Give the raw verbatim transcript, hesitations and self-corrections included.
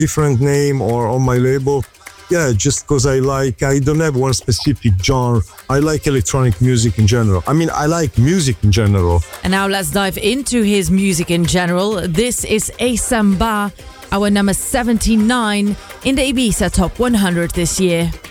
different name or on my label. Yeah, just because I like, I don't have one specific genre. I like electronic music in general. I mean, I like music in general. And now let's dive into his music in general. This is Asamba, our number seventy-nine in the Ibiza Top one hundred this year.